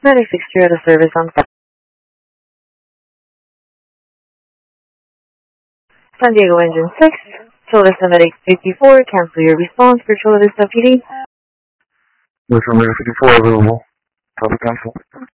Medic 6 out of service on San Diego Engine 6. Chula Vista Medic 54, cancel your response for Chula Vista PD. Wait for Medic 54 available. Copy cancel.